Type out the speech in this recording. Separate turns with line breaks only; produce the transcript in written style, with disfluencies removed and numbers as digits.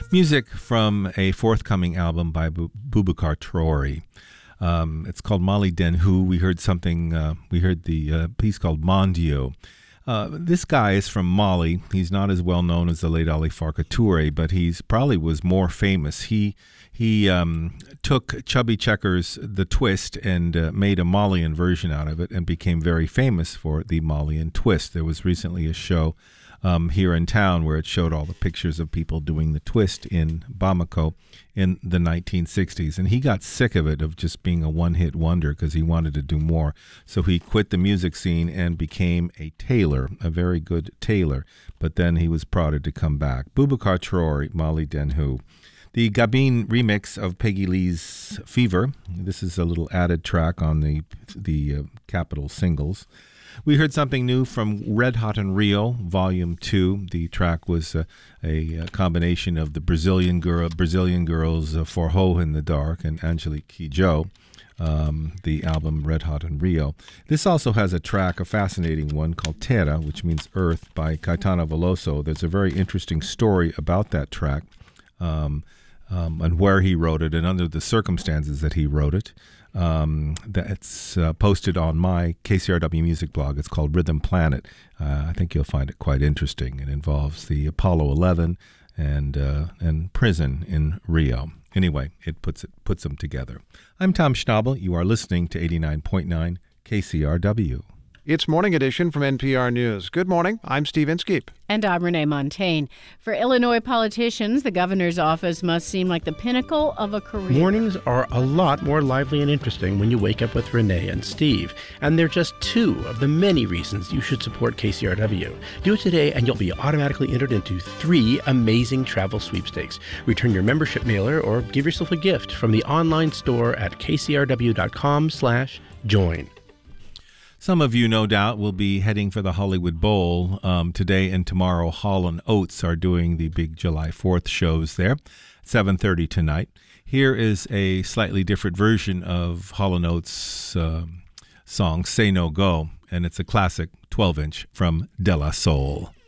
Music from a forthcoming album by Boubacar Traoré. It's called Mali Denhu. We heard the piece called Mondio. This guy is from Mali. He's not as well known as the late Ali Farka Touré, but he's probably was more famous. He took Chubby Checker's The Twist and made a Malian version out of it and became very famous for the Malian twist. There was recently a show here in town where it showed all the pictures of people doing the twist in Bamako in the 1960s. And he got sick of it, of just being a one-hit wonder, because he wanted to do more. So he quit the music scene and became a tailor, a very good tailor. But then he was prodded to come back. Boubacar Traoré, Mali Denhu. The Gabin remix of Peggy Lee's Fever. This is a little added track on the Capitol singles. We heard something new from Red Hot in Rio, Volume 2. The track was a combination of the Brazilian girls, Forró in the Dark, and Angelique Kidjo, the album Red Hot in Rio. This also has a track, a fascinating one, called Terra, which means Earth, by Caetano Veloso. There's a very interesting story about that track, and where he wrote it and under the circumstances that he wrote it. That's posted on my KCRW music blog. It's called Rhythm Planet. I think you'll find it quite interesting. It involves the Apollo 11 and prison in Rio. Anyway, it puts them together. I'm Tom Schnabel. You are listening to 89.9 KCRW.
It's Morning Edition from NPR News. Good morning. I'm Steve Inskeep.
And I'm Renee Montagne. For Illinois politicians, the governor's office must seem like the pinnacle of a career.
Mornings are a lot more lively and interesting when you wake up with Renee and Steve. And they're just two of the many reasons you should support KCRW. Do it today and you'll be automatically entered into 3 amazing travel sweepstakes. Return your membership mailer or give yourself a gift from the online store at kcrw.com/join.
Some of you, no doubt, will be heading for the Hollywood Bowl. Today and tomorrow, Hall & Oates are doing the big July 4th shows there, 7:30 tonight. Here is a slightly different version of Hall & Oates' song, Say No Go, and it's a classic 12-inch from De La Soul.